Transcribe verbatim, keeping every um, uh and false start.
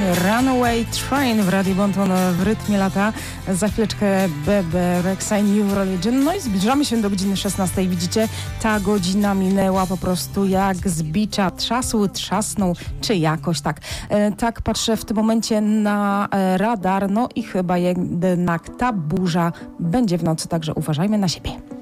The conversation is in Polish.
Runaway Train w Radio Bonton w rytmie lata. Za chwileczkę Bebe Rexha i New Religion. No i zbliżamy się do godziny szesnastej. Widzicie, ta godzina minęła po prostu jak z bicza. Trzasł, trzasnął, czy jakoś tak. E, tak patrzę w tym momencie na e, radar. No i chyba jednak ta burza będzie w nocy, także uważajmy na siebie.